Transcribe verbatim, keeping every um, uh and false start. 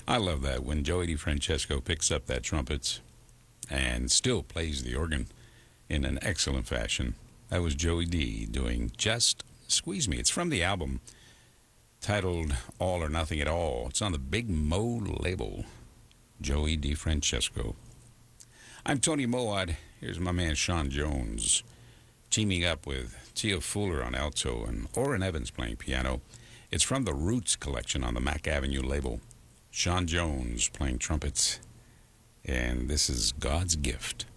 I love that when Joey DeFrancesco picks up that trumpet and still plays the organ in an excellent fashion. That was Joey D doing Just Squeeze Me. It's from the album titled All or Nothing at All. It's on the Big Mo label. Joey DeFrancesco. I'm Tony Moad. Here's my man Sean Jones teaming up with Tia Fuller on alto and Orrin Evans playing piano. It's from the Roots collection on the Mack Avenue label. Sean Jones playing trumpets. And this is God's Gift.